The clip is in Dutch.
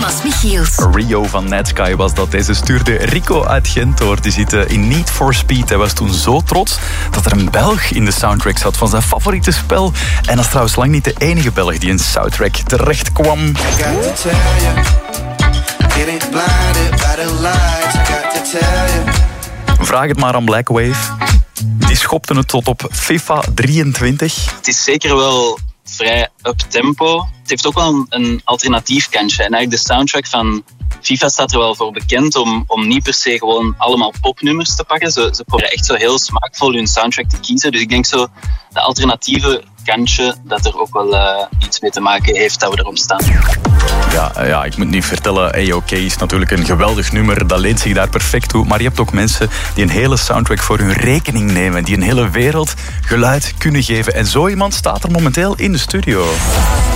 Thomas Michiels. Rio van Netsky was dat. Deze stuurde Rico uit Gent door. Die zit in Need for Speed. Hij was toen zo trots dat er een Belg in de soundtrack zat van zijn favoriete spel. En dat is trouwens lang niet de enige Belg die in soundtrack terecht kwam. Vraag het maar aan Blackwave. Die schopte het tot op FIFA 23. Het is zeker wel vrij up-tempo. Het heeft ook wel een alternatief kantje. En eigenlijk de soundtrack van FIFA staat er wel voor bekend om niet per se gewoon allemaal popnummers te pakken. Ze proberen echt zo heel smaakvol hun soundtrack te kiezen. Dus ik denk zo, de alternatieve kantje, dat er ook wel iets mee te maken heeft dat we erop staan. Ja, ik moet niet vertellen, AOK is natuurlijk een geweldig nummer, dat leent zich daar perfect toe. Maar je hebt ook mensen die een hele soundtrack voor hun rekening nemen, die een hele wereld geluid kunnen geven. En zo iemand staat er momenteel in de studio.